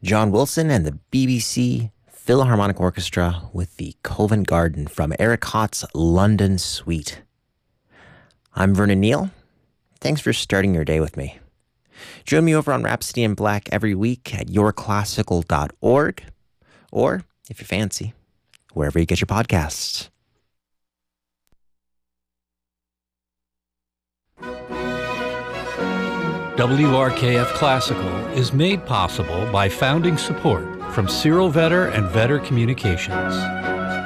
John Wilson and the BBC Philharmonic Orchestra with the Covent Garden from Eric Hott's London Suite. I'm Vernon Neal. Thanks for starting your day with me. Join me over on Rhapsody in Black every week at yourclassical.org, or, if you fancy, wherever you get your podcasts. WRKF Classical is made possible by founding support from Cyril Vetter and Vetter Communications.